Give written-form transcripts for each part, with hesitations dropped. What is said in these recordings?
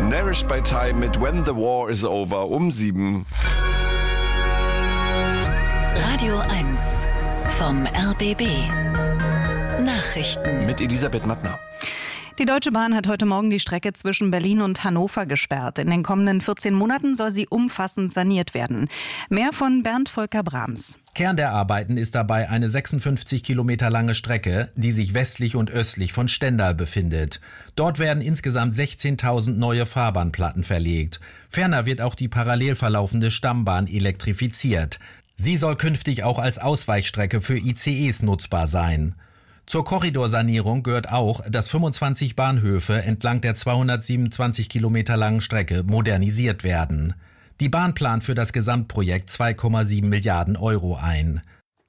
Nourished by Time mit When the War is Over um 7. Radio 1 vom RBB. Nachrichten Mit Elisabeth Mattner. Die Deutsche Bahn hat heute Morgen die Strecke zwischen Berlin und Hannover gesperrt. In den kommenden 14 Monaten soll sie umfassend saniert werden. Mehr von Bernd Volker Brahms. Kern der Arbeiten ist dabei eine 56 Kilometer lange Strecke, die sich westlich und östlich von Stendal befindet. Dort werden insgesamt 16.000 neue Fahrbahnplatten verlegt. Ferner wird auch die parallel verlaufende Stammbahn elektrifiziert. Sie soll künftig auch als Ausweichstrecke für ICEs nutzbar sein. Zur Korridorsanierung gehört auch, dass 25 Bahnhöfe entlang der 227 Kilometer langen Strecke modernisiert werden. Die Bahn plant für das Gesamtprojekt 2,7 Milliarden Euro ein.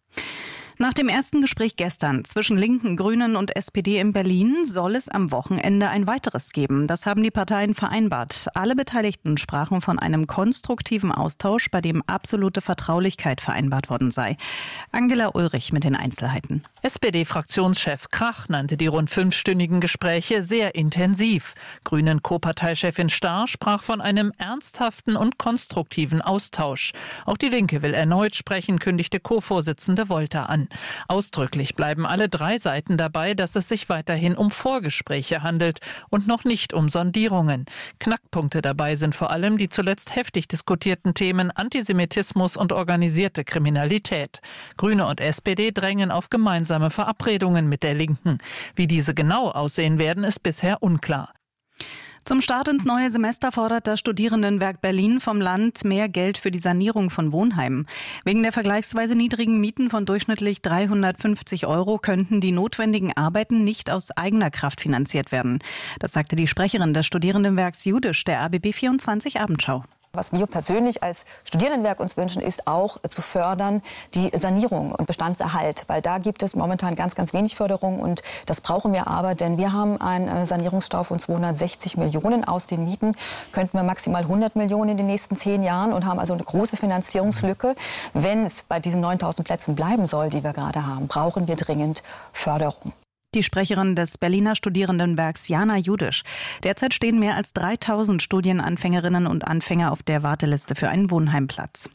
Nach dem ersten Gespräch gestern zwischen Linken, Grünen und SPD in Berlin soll es am Wochenende ein weiteres geben. Das haben die Parteien vereinbart. Alle Beteiligten sprachen von einem konstruktiven Austausch, bei dem absolute Vertraulichkeit vereinbart worden sei. Angela Ulrich mit den Einzelheiten. SPD-Fraktionschef Krach nannte die rund 5-stündigen Gespräche sehr intensiv. Grünen Co-Parteichefin Starr sprach von einem ernsthaften und konstruktiven Austausch. Auch die Linke will erneut sprechen, kündigte Co-Vorsitzende Wolter an. Ausdrücklich bleiben alle 3 Seiten dabei, dass es sich weiterhin um Vorgespräche handelt und noch nicht um Sondierungen. Knackpunkte dabei sind vor allem die zuletzt heftig diskutierten Themen Antisemitismus und organisierte Kriminalität. Grüne und SPD drängen auf gemeinsame Verabredungen mit der Linken. Wie diese genau aussehen werden, ist bisher unklar. Zum Start ins neue Semester fordert das Studierendenwerk Berlin vom Land mehr Geld für die Sanierung von Wohnheimen. Wegen der vergleichsweise niedrigen Mieten von durchschnittlich 350 € könnten die notwendigen Arbeiten nicht aus eigener Kraft finanziert werden. Das sagte die Sprecherin des Studierendenwerks Judisch der RBB 24 Abendschau. Was wir persönlich als Studierendenwerk uns wünschen, ist auch zu fördern die Sanierung und Bestandserhalt, weil da gibt es momentan ganz, ganz wenig Förderung und das brauchen wir aber, denn wir haben einen Sanierungsstau von 260 Millionen. Aus den Mieten könnten wir maximal 100 Millionen in den nächsten 10 Jahren und haben also eine große Finanzierungslücke. Wenn es bei diesen 9.000 Plätzen bleiben soll, die wir gerade haben, brauchen wir dringend Förderung. Die Sprecherin des Berliner Studierendenwerks Jana Judisch. Derzeit stehen mehr als 3.000 Studienanfängerinnen und Anfänger auf der Warteliste für einen Wohnheimplatz.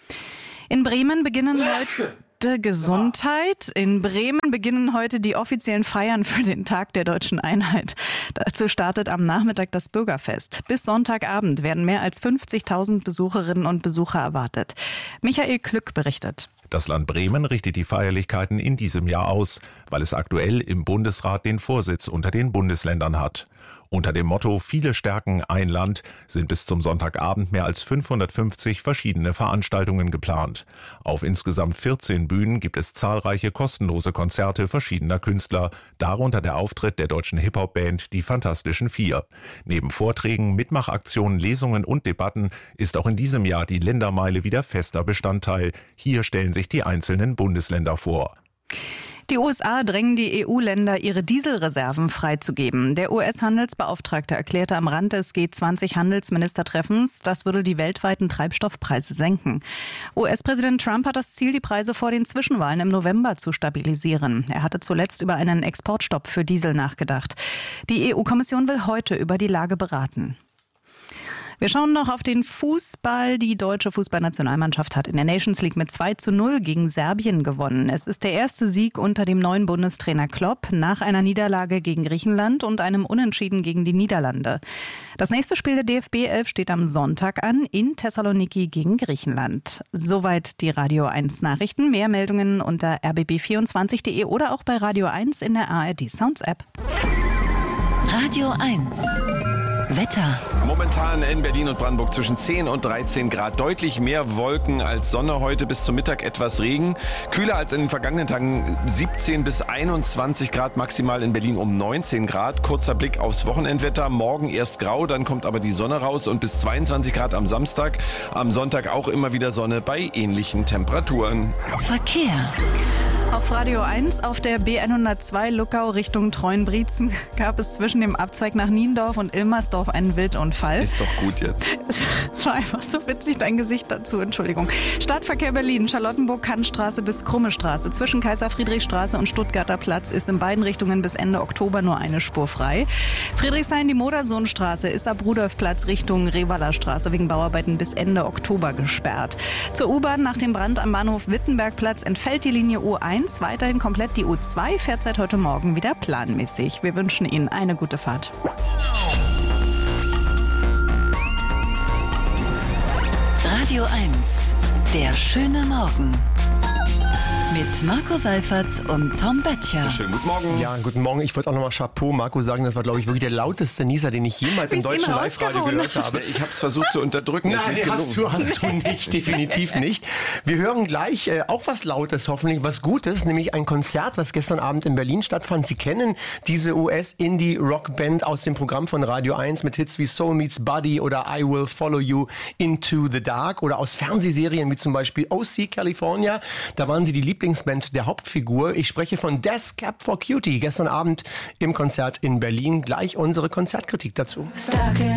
In Bremen beginnen heute die offiziellen Feiern für den Tag der Deutschen Einheit. Dazu startet am Nachmittag das Bürgerfest. Bis Sonntagabend werden mehr als 50.000 Besucherinnen und Besucher erwartet. Michael Klück berichtet. Das Land Bremen richtet die Feierlichkeiten in diesem Jahr aus, weil es aktuell im Bundesrat den Vorsitz unter den Bundesländern hat. Unter dem Motto »Viele stärken ein Land« sind bis zum Sonntagabend mehr als 550 verschiedene Veranstaltungen geplant. Auf insgesamt 14 Bühnen gibt es zahlreiche kostenlose Konzerte verschiedener Künstler, darunter der Auftritt der deutschen Hip-Hop-Band Die Fantastischen Vier. Neben Vorträgen, Mitmachaktionen, Lesungen und Debatten ist auch in diesem Jahr die Ländermeile wieder fester Bestandteil. Hier stellen sich die einzelnen Bundesländer vor. Die USA drängen die EU-Länder, ihre Dieselreserven freizugeben. Der US-Handelsbeauftragte erklärte am Rand des G20-Handelsministertreffens, das würde die weltweiten Treibstoffpreise senken. US-Präsident Trump hat das Ziel, die Preise vor den Zwischenwahlen im November zu stabilisieren. Er hatte zuletzt über einen Exportstopp für Diesel nachgedacht. Die EU-Kommission will heute über die Lage beraten. Wir schauen noch auf den Fußball. Die deutsche Fußballnationalmannschaft hat in der Nations League mit 2:0 gegen Serbien gewonnen. Es ist der erste Sieg unter dem neuen Bundestrainer Klopp nach einer Niederlage gegen Griechenland und einem Unentschieden gegen die Niederlande. Das nächste Spiel der DFB 11 steht am Sonntag an in Thessaloniki gegen Griechenland. Soweit die Radio 1 Nachrichten. Mehr Meldungen unter rbb24.de oder auch bei Radio 1 in der ARD Sounds App. Radio 1 Wetter. Momentan in Berlin und Brandenburg zwischen 10 und 13 Grad. Deutlich mehr Wolken als Sonne. Heute bis zum Mittag etwas Regen. Kühler als in den vergangenen Tagen 17 bis 21 Grad. Maximal in Berlin um 19 Grad. Kurzer Blick aufs Wochenendwetter. Morgen erst grau, dann kommt aber die Sonne raus und bis 22 Grad am Samstag. Am Sonntag auch immer wieder Sonne bei ähnlichen Temperaturen. Verkehr. Auf Radio 1 auf der B102 Luckau Richtung Treuenbrietzen gab es zwischen dem Abzweig nach Niendorf und Ilmersdorf einen Wildunfall. Ist doch gut jetzt. Es war einfach so witzig, dein Gesicht dazu, Entschuldigung. Stadtverkehr Berlin, Charlottenburg-Kantstraße bis Krumme-Straße. Zwischen Kaiser-Friedrich-Straße und Stuttgarter Platz ist in beiden Richtungen bis Ende Oktober nur eine Spur frei. Friedrichshain, die Modersohnstraße ist ab Rudolfplatz Richtung Revaler Straße wegen Bauarbeiten bis Ende Oktober gesperrt. Zur U-Bahn nach dem Brand am Bahnhof Wittenbergplatz entfällt die Linie U1. Weiterhin komplett die U2 fährt seit heute Morgen wieder planmäßig. Wir wünschen Ihnen eine gute Fahrt. Radio 1, der schöne Morgen. Mit Marco Seifert und Tom Böttcher. Schönen guten Morgen. Ja, guten Morgen. Ich wollte auch nochmal Chapeau Marco sagen. Das war, glaube ich, wirklich der lauteste Nieser, den ich jemals im deutschen Live-Radio gehört habe. Ich habe es versucht zu unterdrücken. Nein, hast du nicht. Definitiv nicht. Wir hören gleich auch was Lautes, hoffentlich was Gutes, nämlich ein Konzert, was gestern Abend in Berlin stattfand. Sie kennen diese US-Indie-Rock-Band aus dem Programm von Radio 1 mit Hits wie Soul Meets Body oder I Will Follow You Into the Dark oder aus Fernsehserien wie zum Beispiel OC California. Da waren sie die Lieblingsband der Hauptfigur. Ich spreche von Death Cab for Cutie. Gestern Abend im Konzert in Berlin. Gleich unsere Konzertkritik dazu. Stuck in